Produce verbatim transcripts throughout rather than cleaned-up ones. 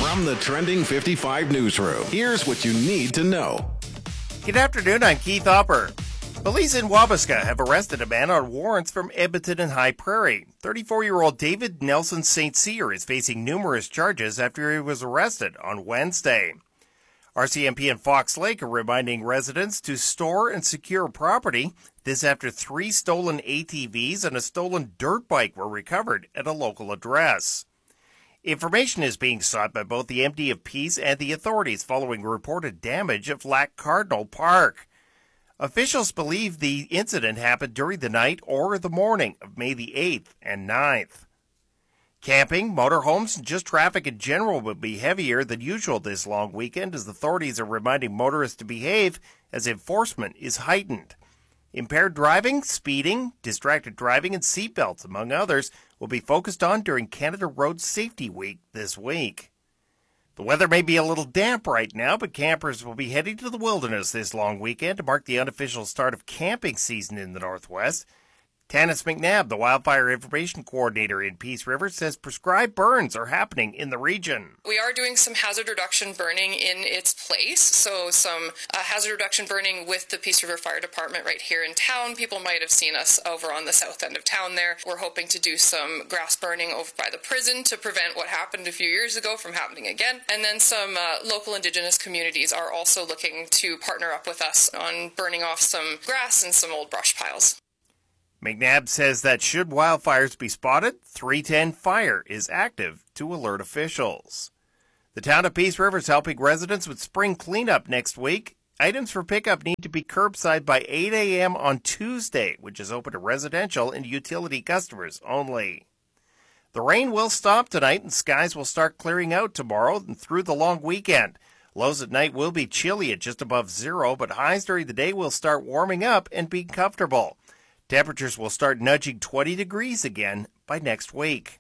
From the Trending fifty-five newsroom, here's what you need to know. Good afternoon, I'm Keith Hopper. Police in Wabasca have arrested a man on warrants from Edmonton and High Prairie. thirty-four-year-old David Nelson Saint Cyr is facing numerous charges after he was arrested on Wednesday. R C M P and Fox Lake are reminding residents to store and secure property. This after three stolen A T Vs and a stolen dirt bike were recovered at a local address. Information is being sought by both the M D of Peace and the authorities following reported damage of Lac Cardinal Park. Officials believe the incident happened during the night or the morning of May the eighth and ninth. Camping, motorhomes, and just traffic in general will be heavier than usual this long weekend as authorities are reminding motorists to behave as enforcement is heightened. Impaired driving, speeding, distracted driving, and seatbelts, among others, will be focused on during Canada Road Safety Week this week. The weather may be a little damp right now, but campers will be heading to the wilderness this long weekend to mark the unofficial start of camping season in the Northwest. Tanis McNabb, the Wildfire Information Coordinator in Peace River, says prescribed burns are happening in the region. We are doing some hazard reduction burning in its place, so some uh, hazard reduction burning with the Peace River Fire Department right here in town. People might have seen us over on the south end of town there. We're hoping to do some grass burning over by the prison to prevent what happened a few years ago from happening again. And then some uh, local Indigenous communities are also looking to partner up with us on burning off some grass and some old brush piles. McNabb says that should wildfires be spotted, three ten Fire is active to alert officials. The town of Peace River is helping residents with spring cleanup next week. Items for pickup need to be curbside by eight a.m. on Tuesday, which is open to residential and utility customers only. The rain will stop tonight and skies will start clearing out tomorrow and through the long weekend. Lows at night will be chilly at just above zero, but highs during the day will start warming up and be comfortable. Temperatures will start nudging twenty degrees again by next week.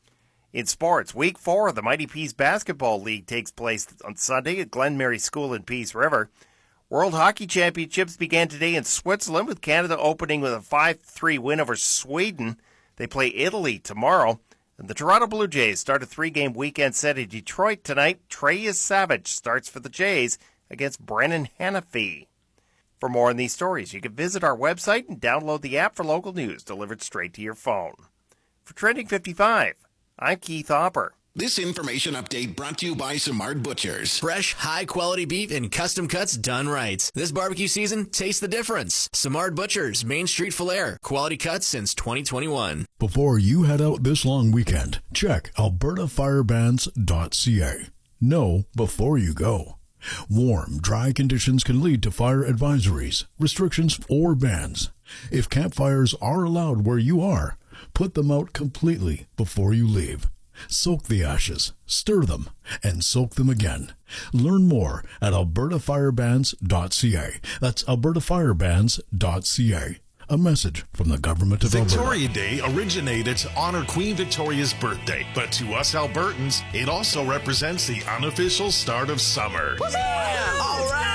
In sports, week four of the Mighty Peace Basketball League takes place on Sunday at Glen Mary School in Peace River. World Hockey Championships began today in Switzerland, with Canada opening with a five three win over Sweden. They play Italy tomorrow. And the Toronto Blue Jays start a three-game weekend set in Detroit tonight. Treyas Savage starts for the Jays against Brennan Hanafy. For more on these stories, you can visit our website and download the app for local news delivered straight to your phone. For Trending fifty-five, I'm Keith Hopper. This information update brought to you by Simard Butchers. Fresh, high-quality beef and custom cuts done right. This barbecue season, taste the difference. Simard Butchers, Main Street, Falher. Quality cuts since twenty twenty-one. Before you head out this long weekend, check alberta fire bans dot c a. Know before you go. Warm, dry conditions can lead to fire advisories, restrictions, or bans. If campfires are allowed where you are, put them out completely before you leave. Soak the ashes, stir them, and soak them again. Learn more at alberta fire bans dot c a. That's alberta fire bans dot c a. A message from the Government of Alberta. Victoria Day originated to honor Queen Victoria's birthday, but to us Albertans, it also represents the unofficial start of summer. Yeah, all right!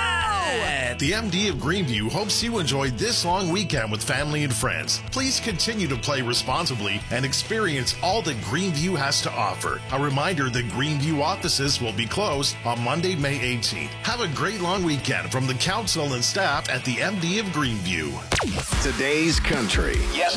The M D of Greenview hopes you enjoyed this long weekend with family and friends. Please continue to play responsibly and experience all that Greenview has to offer. A reminder that Greenview offices will be closed on Monday, May eighteenth. Have a great long weekend from the council and staff at the M D of Greenview. Today's country. Yes,